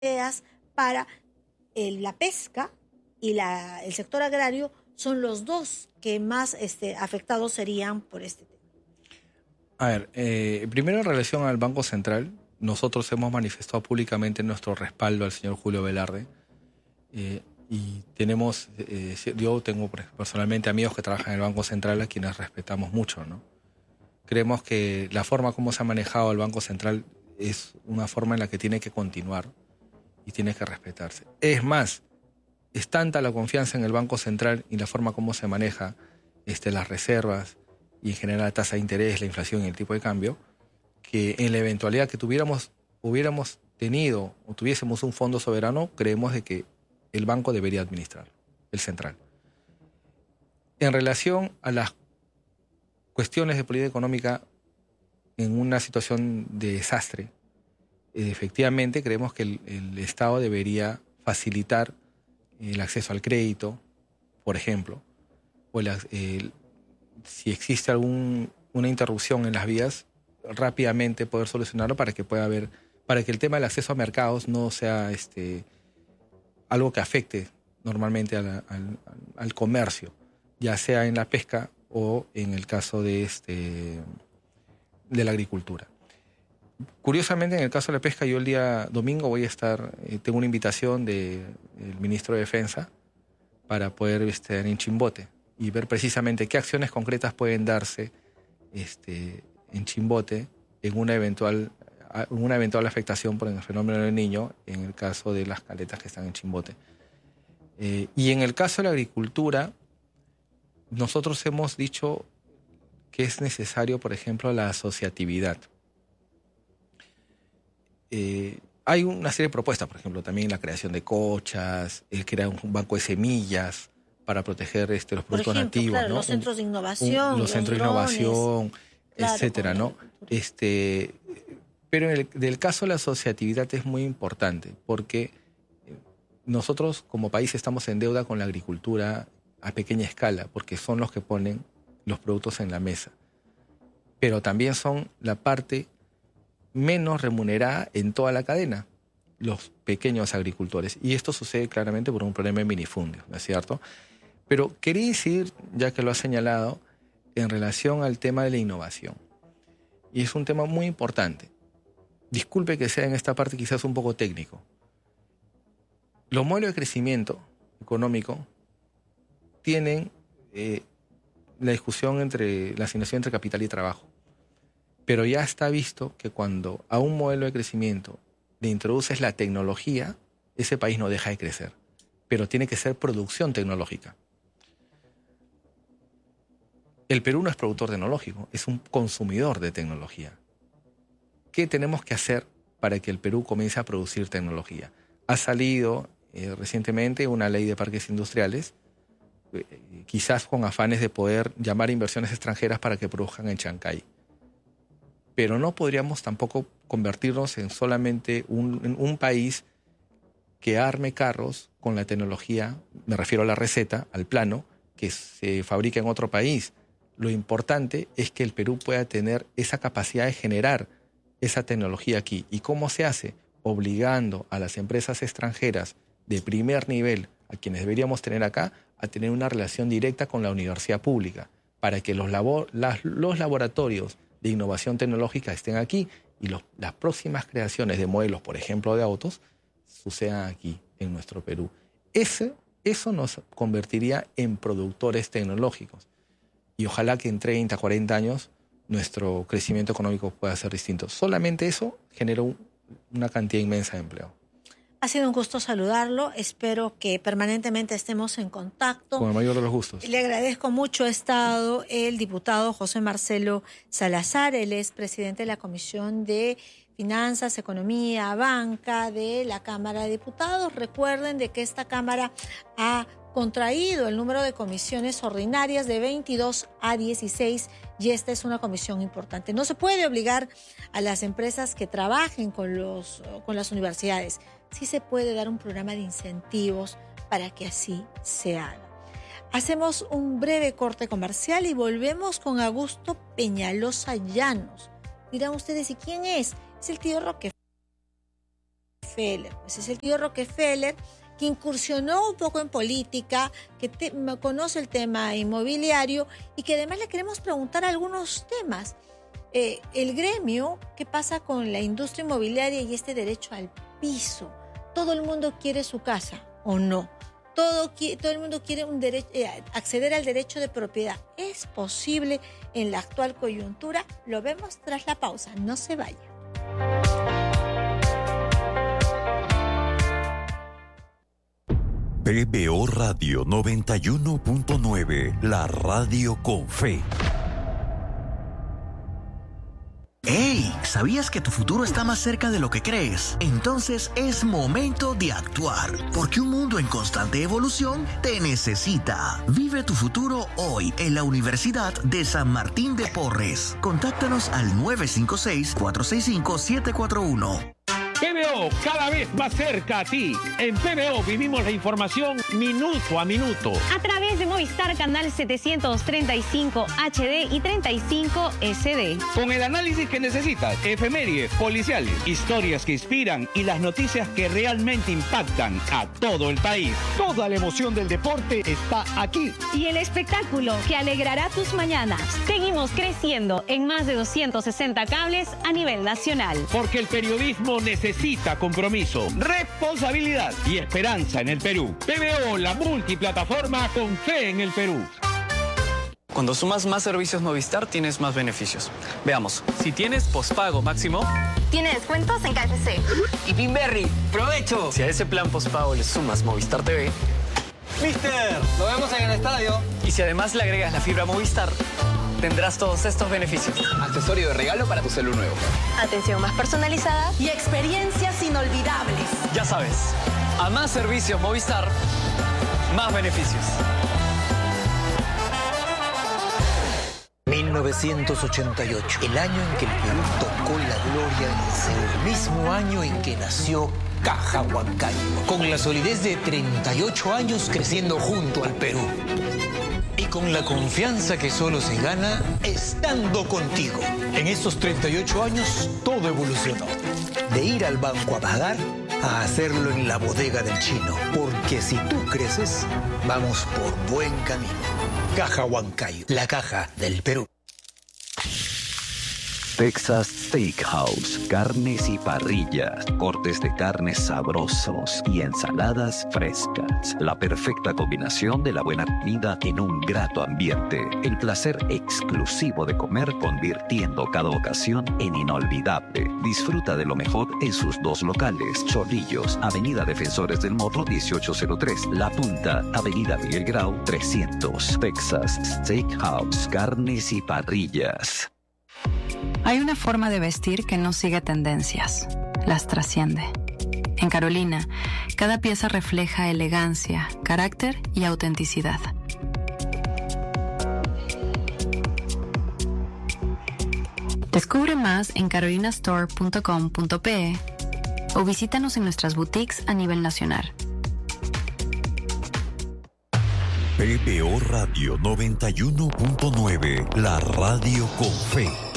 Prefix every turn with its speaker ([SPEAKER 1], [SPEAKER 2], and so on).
[SPEAKER 1] ideas para la pesca y el sector agrario son los dos que más afectados serían por este tema.
[SPEAKER 2] A ver, primero en relación al Banco Central, nosotros hemos manifestado públicamente nuestro respaldo al señor Julio Velarde y yo tengo personalmente amigos que trabajan en el Banco Central a quienes respetamos mucho, ¿no? Creemos que la forma como se ha manejado el Banco Central es una forma en la que tiene que continuar y tiene que respetarse. Es más, es tanta la confianza en el Banco Central y la forma como se maneja las reservas y en general la tasa de interés, la inflación y el tipo de cambio, que en la eventualidad que hubiéramos tenido o tuviésemos un fondo soberano, creemos de que el banco debería administrarlo, el central. En relación a las cuestiones de política económica en una situación de desastre, efectivamente creemos que el Estado debería facilitar el acceso al crédito, por ejemplo, o si existe una interrupción en las vías, rápidamente poder solucionarlo para que el tema del acceso a mercados no sea algo que afecte normalmente al comercio, ya sea en la pesca o en el caso de la agricultura. Curiosamente, en el caso de la pesca, yo el día domingo voy a estar, tengo una invitación del ministro de Defensa para poder estar en Chimbote y ver precisamente qué acciones concretas pueden darse en Chimbote en una eventual afectación por el fenómeno del Niño, en el caso de las caletas que están en Chimbote. Y en el caso de la agricultura, nosotros hemos dicho que es necesario, por ejemplo, la asociatividad. Hay una serie de propuestas, por ejemplo, también la creación de cochas, el crear un banco de semillas para proteger los productos nativos,
[SPEAKER 1] claro,
[SPEAKER 2] ¿no?
[SPEAKER 1] los centros de innovación,
[SPEAKER 2] los centros de innovación, claro, etcétera, ¿no? Pero del caso de la asociatividad es muy importante porque nosotros como país estamos en deuda con la agricultura a pequeña escala porque son los que ponen los productos en la mesa. Pero también son la parte menos remunerada en toda la cadena, los pequeños agricultores. Y esto sucede claramente por un problema de minifundio, ¿no es cierto? Pero quería incidir, ya que lo ha señalado, en relación al tema de la innovación. Y es un tema muy importante. Disculpe que sea en esta parte quizás un poco técnico. Los modelos de crecimiento económico tienen la discusión entre la asignación entre capital y trabajo. Pero ya está visto que cuando a un modelo de crecimiento le introduces la tecnología, ese país no deja de crecer. Pero tiene que ser producción tecnológica. El Perú no es productor tecnológico, es un consumidor de tecnología. ¿Qué tenemos que hacer para que el Perú comience a producir tecnología? Ha salido recientemente una ley de parques industriales, quizás con afanes de poder llamar inversiones extranjeras para que produzcan en Chancay. Pero no podríamos tampoco convertirnos en solamente un país que arme carros con la tecnología, me refiero a la receta, al plano, que se fabrica en otro país. Lo importante es que el Perú pueda tener esa capacidad de generar esa tecnología aquí. ¿Y cómo se hace? Obligando a las empresas extranjeras de primer nivel, a quienes deberíamos tener acá, a tener una relación directa con la universidad pública, para que los laboratorios de innovación tecnológica estén aquí y las próximas creaciones de modelos, por ejemplo, de autos, sucedan aquí, en nuestro Perú. Eso nos convertiría en productores tecnológicos. Y ojalá que en 30, 40 años nuestro crecimiento económico pueda ser distinto. Solamente eso generó una cantidad inmensa de empleo.
[SPEAKER 1] Ha sido un gusto saludarlo. Espero que permanentemente estemos en contacto.
[SPEAKER 2] Con el mayor de los gustos.
[SPEAKER 1] Le agradezco mucho. Ha estado el diputado José Marcelo Salazar. Él es presidente de la Comisión de Finanzas, Economía, Banca de la Cámara de Diputados. Recuerden de que esta Cámara ha contraído el número de comisiones ordinarias de 22 a 16 y esta es una comisión importante. No se puede obligar a las empresas que trabajen con las universidades. Sí se puede dar un programa de incentivos para que así se haga. Hacemos un breve corte comercial y volvemos con Augusto Peñalosa Llanos. Dirán ustedes, ¿y quién es? Es el tío Roque. Rockefeller. Pues es el tío Rockefeller que incursionó un poco en política, que conoce el tema inmobiliario y que además le queremos preguntar algunos temas. El gremio, ¿qué pasa con la industria inmobiliaria y este derecho al piso? ¿Todo el mundo quiere su casa o no? Todo el mundo quiere acceder al derecho de propiedad. ¿Es posible en la actual coyuntura? Lo vemos tras la pausa. No se vaya.
[SPEAKER 3] PBO Radio 91.9, la radio con fe.
[SPEAKER 4] ¡Hey! ¿Sabías que tu futuro está más cerca de lo que crees? Entonces es momento de actuar, porque un mundo en constante evolución te necesita. Vive tu futuro hoy en la Universidad de San Martín de Porres. Contáctanos al 956-465-741.
[SPEAKER 5] PBO, cada vez más cerca a ti. En PBO vivimos la información minuto a minuto.
[SPEAKER 6] A través de Movistar Canal 735 HD y 35 SD.
[SPEAKER 5] Con el análisis que necesitas, efemérides, policiales, historias que inspiran y las noticias que realmente impactan a todo el país. Toda la emoción del deporte está aquí.
[SPEAKER 6] Y el espectáculo que alegrará tus mañanas. Seguimos creciendo en más de 260 cables a nivel nacional.
[SPEAKER 5] Porque el periodismo necesita compromiso, responsabilidad y esperanza en el Perú. PBO, la multiplataforma con fe en el Perú.
[SPEAKER 7] Cuando sumas más servicios Movistar, tienes más beneficios. Veamos, si tienes pospago máximo...
[SPEAKER 8] Tiene descuentos en KFC.
[SPEAKER 7] Y Pinberry, ¡provecho! Si a ese plan pospago le sumas Movistar TV...
[SPEAKER 9] ¡Mister! ¡Lo vemos en el estadio!
[SPEAKER 7] Y si además le agregas la fibra Movistar, tendrás todos estos beneficios.
[SPEAKER 9] Accesorio de regalo para tu celu nuevo.
[SPEAKER 8] Atención más personalizada y experiencias inolvidables.
[SPEAKER 7] Ya sabes, a más servicios Movistar, más beneficios.
[SPEAKER 10] 1988, el año en que el Perú tocó la gloria en el Seúl. Mismo año en que nació Caja Huancayo, con la solidez de 38 años creciendo junto al Perú. Y con la confianza que solo se gana estando contigo. En estos 38 años todo evolucionó. De ir al banco a pagar a hacerlo en la bodega del chino. Porque si tú creces, vamos por buen camino. Caja Huancayo, la caja del Perú.
[SPEAKER 3] Texas Steakhouse, carnes y parrillas, cortes de carnes sabrosos y ensaladas frescas. La perfecta combinación de la buena comida en un grato ambiente. El placer exclusivo de comer convirtiendo cada ocasión en inolvidable. Disfruta de lo mejor en sus dos locales. Chorrillos, Avenida Defensores del Morro 1803. La Punta, Avenida Miguel Grau 300. Texas Steakhouse, carnes y parrillas.
[SPEAKER 11] Hay una forma de vestir que no sigue tendencias, las trasciende. En Carolina, cada pieza refleja elegancia, carácter y autenticidad. Descubre más en carolinastore.com.pe o visítanos en nuestras boutiques a nivel nacional.
[SPEAKER 3] PBO Radio 91.9, la radio con fe.